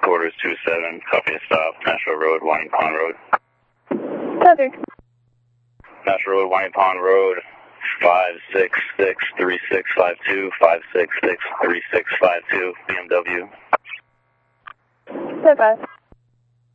quarters 27, copy a stop, Nashville Road, Winding Pond Road. Copy. Nashville Road, Winding Pond Road, 5663652, 5663652, BMW. Bye-bye.